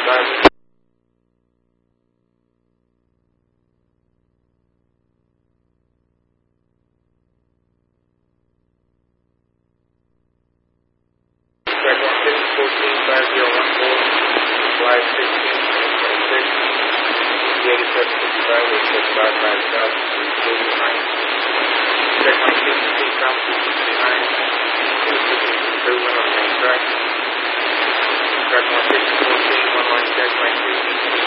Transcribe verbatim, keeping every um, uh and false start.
five. Track one six, fourteen, five zero one four, flight sixteen, twenty-six, eighty-seven fifty-five, eight six five five south, eighty nine. Track one six, two south, two sixty-nine, two sixty, two one on the main track. Track one six, fourteen, one line check, line three.